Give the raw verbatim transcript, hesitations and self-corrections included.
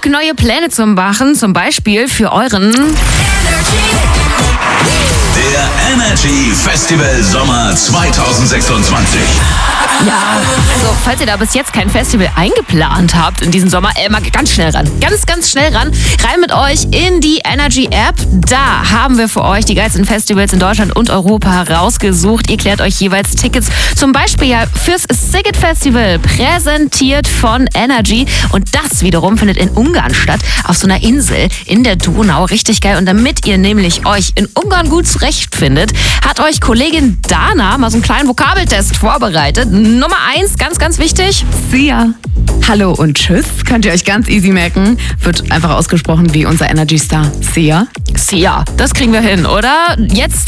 Bock, neue Pläne zu machen? Zum Beispiel für euren Der Energy Festival Sommer zwanzig sechsundzwanzig. Ja, also falls ihr da bis jetzt kein Festival eingeplant habt in diesem Sommer, äh, mal ganz schnell ran. Ganz, ganz schnell ran. Rein mit euch in die Energy App. Da haben wir für euch die geilsten Festivals in Deutschland und Europa rausgesucht. Ihr klärt euch jeweils Tickets, zum Beispiel ja fürs Sziget Festival, präsentiert von Energy. Und das wiederum findet in Ungarn statt, auf so einer Insel in der Donau. Richtig geil. Und damit ihr nämlich euch in Ungarn gut zurechtfindet, hat euch Kollegin Dana mal so einen kleinen Vokabeltest vorbereitet. Nummer eins, ganz, ganz wichtig. Sia. Hallo und tschüss. Könnt ihr euch ganz easy merken. Wird einfach ausgesprochen wie unser Energy-Star Sia. Sia, das kriegen wir hin, oder? Jetzt